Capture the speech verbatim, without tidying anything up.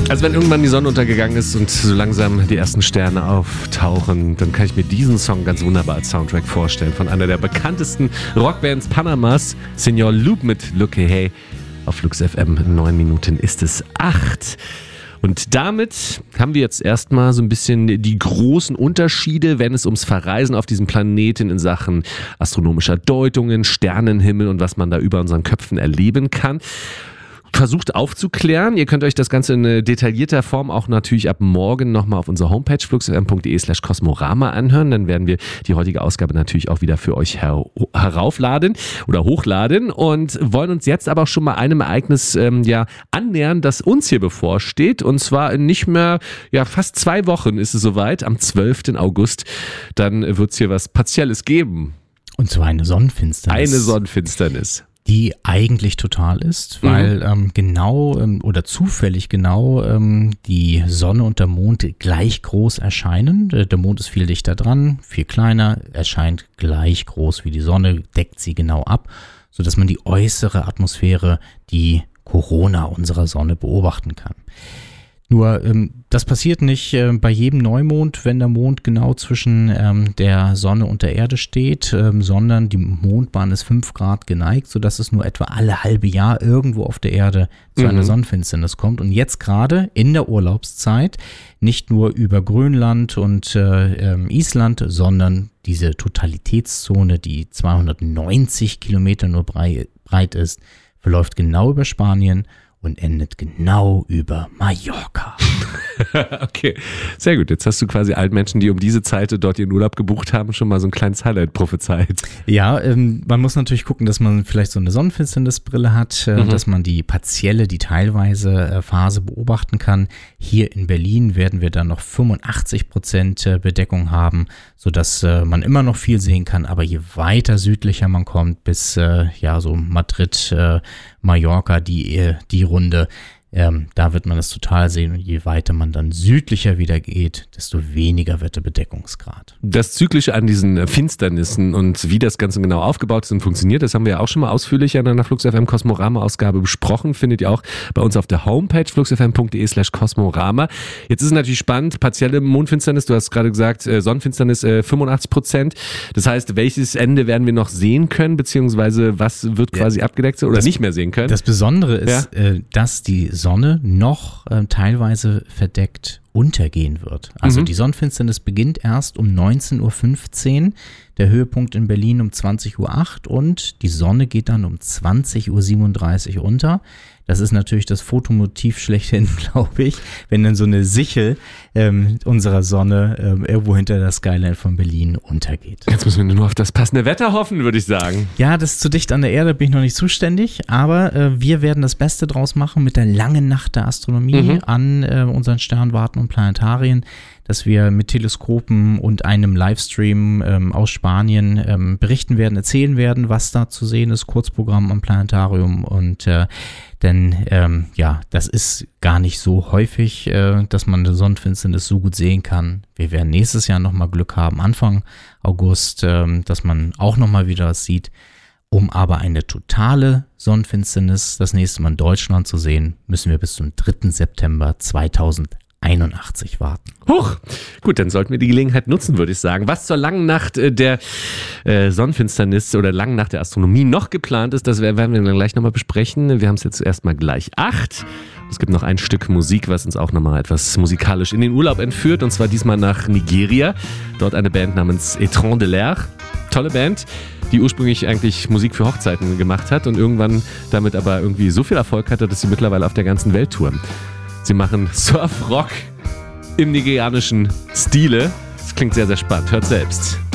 Also wenn irgendwann die Sonne untergegangen ist und so langsam die ersten Sterne auftauchen, dann kann ich mir diesen Song ganz wunderbar als Soundtrack vorstellen. Von einer der bekanntesten Rockbands Panamas, Senor Loop mit Look Hey. Auf Flux F M, in neun Minuten ist es acht. Und damit haben wir jetzt erstmal so ein bisschen die großen Unterschiede, wenn es ums Verreisen auf diesem Planeten in Sachen astronomischer Deutungen, Sternenhimmel und was man da über unseren Köpfen erleben kann, versucht aufzuklären. Ihr könnt euch das Ganze in detaillierter Form auch natürlich ab morgen nochmal auf unserer Homepage fluxfm.de slash Kosmorama anhören. Dann werden wir die heutige Ausgabe natürlich auch wieder für euch her- heraufladen oder hochladen und wollen uns jetzt aber auch schon mal einem Ereignis ähm, ja, annähern, das uns hier bevorsteht. Und zwar in nicht mehr, ja fast zwei Wochen ist es soweit, am zwölften August. Dann wird es hier was Partielles geben. Und zwar eine Sonnenfinsternis. Eine Sonnenfinsternis. Die eigentlich total ist, weil mhm. ähm, genau ähm, oder zufällig genau ähm, die Sonne und der Mond gleich groß erscheinen. Der, der Mond ist viel dichter dran, viel kleiner, erscheint gleich groß wie die Sonne, deckt sie genau ab, sodass man die äußere Atmosphäre, die Corona unserer Sonne beobachten kann. Nur ähm, das passiert nicht äh, bei jedem Neumond, wenn der Mond genau zwischen ähm, der Sonne und der Erde steht, ähm, sondern die Mondbahn ist fünf Grad geneigt, sodass es nur etwa alle halbe Jahr irgendwo auf der Erde zu mhm. einer Sonnenfinsternis kommt. Und jetzt gerade in der Urlaubszeit nicht nur über Grönland und äh, ähm, Island, sondern diese Totalitätszone, die zweihundertneunzig Kilometer nur brei- breit ist, verläuft genau über Spanien und endet genau über Mallorca. Okay, sehr gut. Jetzt hast du quasi allen Menschen, die um diese Zeit dort ihren Urlaub gebucht haben, schon mal so ein kleines Highlight prophezeit. Ja, ähm, man muss natürlich gucken, dass man vielleicht so eine Sonnenfinsternisbrille hat, äh, mhm. dass man die partielle, die teilweise äh, Phase beobachten kann. Hier in Berlin werden wir dann noch fünfundachtzig Prozent äh, Bedeckung haben, sodass äh, man immer noch viel sehen kann. Aber je weiter südlicher man kommt, bis äh, ja so Madrid, äh, Mallorca, die, äh, die Runde, Ähm, da wird man das total sehen und je weiter man dann südlicher wieder geht, desto weniger wird der Bedeckungsgrad. Das Zyklische an diesen Finsternissen und wie das Ganze genau aufgebaut ist und funktioniert, das haben wir ja auch schon mal ausführlicher in einer Flux F M Kosmorama-Ausgabe besprochen, findet ihr auch bei uns auf der Homepage fluxfm.de slash Kosmorama. Jetzt ist es natürlich spannend, partielle Mondfinsternis, du hast gerade gesagt, äh, Sonnenfinsternis äh, fünfundachtzig Prozent. Das heißt, welches Ende werden wir noch sehen können, beziehungsweise was wird quasi ja. abgedeckt oder das, nicht mehr sehen können? Das Besondere ist, ja? äh, dass die Sonne noch äh, teilweise verdeckt untergehen wird. Also mhm. die Sonnenfinsternis beginnt erst um neunzehn Uhr fünfzehn, der Höhepunkt in Berlin um zwanzig Uhr acht und die Sonne geht dann um zwanzig Uhr siebenunddreißig unter. Das ist natürlich das Fotomotiv schlechthin, glaube ich, wenn dann so eine Sichel ähm, unserer Sonne ähm, irgendwo hinter der Skyline von Berlin untergeht. Jetzt müssen wir nur auf das passende Wetter hoffen, würde ich sagen. Ja, das ist zu dicht an der Erde, bin ich noch nicht zuständig, aber äh, wir werden das Beste draus machen mit der langen Nacht der Astronomie mhm. an äh, unseren Sternwarten und Planetarien, dass wir mit Teleskopen und einem Livestream ähm, aus Spanien ähm, berichten werden, erzählen werden, was da zu sehen ist, Kurzprogramm am Planetarium und äh, denn ähm, ja, das ist gar nicht so häufig, äh, dass man eine Sonnenfinsternis so gut sehen kann. Wir werden nächstes Jahr nochmal Glück haben, Anfang August, äh, dass man auch nochmal wieder was sieht. Um aber eine totale Sonnenfinsternis das nächste Mal in Deutschland zu sehen, müssen wir bis zum dritten September zweitausendeinundachtzig warten. Huch, gut, dann sollten wir die Gelegenheit nutzen, würde ich sagen. Was zur langen Nacht der äh, Sonnenfinsternis oder langen Nacht der Astronomie noch geplant ist, das werden wir dann gleich nochmal besprechen. Wir haben es jetzt erstmal gleich acht. Es gibt noch ein Stück Musik, was uns auch nochmal etwas musikalisch in den Urlaub entführt, und zwar diesmal nach Nigeria. Dort eine Band namens Étrange de l'Air. Tolle Band, die ursprünglich eigentlich Musik für Hochzeiten gemacht hat und irgendwann damit aber irgendwie so viel Erfolg hatte, dass sie mittlerweile auf der ganzen Welt touren. Sie machen Surf-Rock im nigerianischen Stile. Das klingt sehr, sehr spannend. Hört selbst.